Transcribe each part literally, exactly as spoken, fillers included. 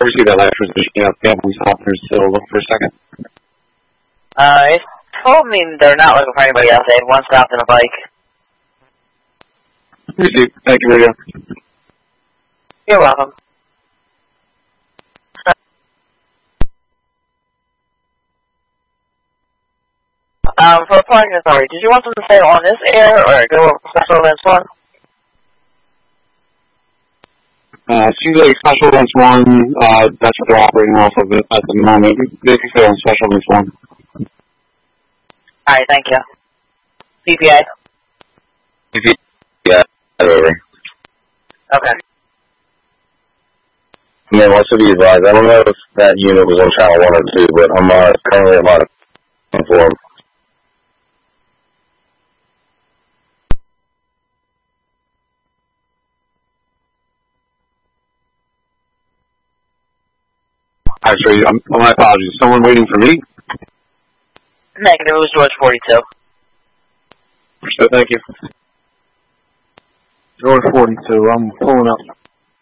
received that last position. Yeah, yeah, police officers still look for a second. Uh, it told me they're not looking for anybody else. They had one stopped in a bike. Received. Thank you, Radio. You're welcome. Um, for a parking authority, did you want them to stay on this air or go over special events one? Uh, seems like special events one, uh, that's what they're operating off of it at the moment. They can stay on special events one. Alright, thank you. P P A? P P A, over. Okay. Yeah, what's to be advised? I don't know if that unit was on channel one or two, but I'm uh, currently I'm on informed. Actually, I'm, my apologies. Someone waiting for me? Negative, it was George forty-two. So thank you. George forty-two, I'm pulling up.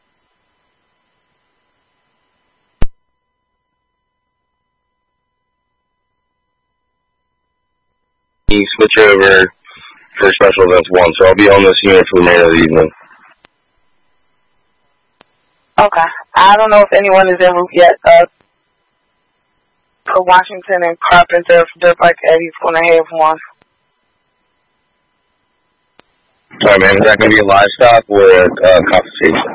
You switch over for special events one, so I'll be on this unit for the remainder of the evening. Okay. I don't know if anyone is en route yet. Uh, for Washington and Carpenter, Dirt Bike Eddie's going to have one. Sorry, man, is that going to be a livestock or a uh, compensation?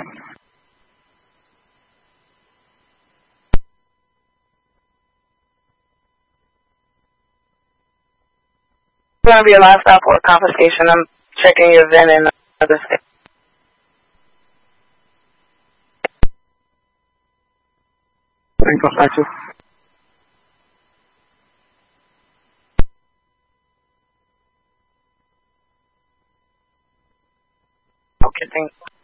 It's going to be a livestock or a confiscation. I'm checking your V I N in other states. Thank you, thank you. Okay, thanks.